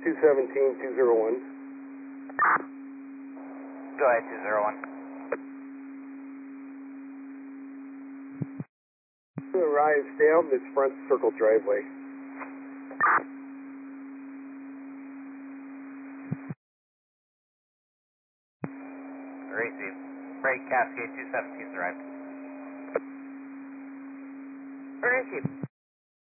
217-201. Go ahead, 201. Arrive, stay out this front circle driveway. Receive. Freight Cascade 217's arrived. Receive.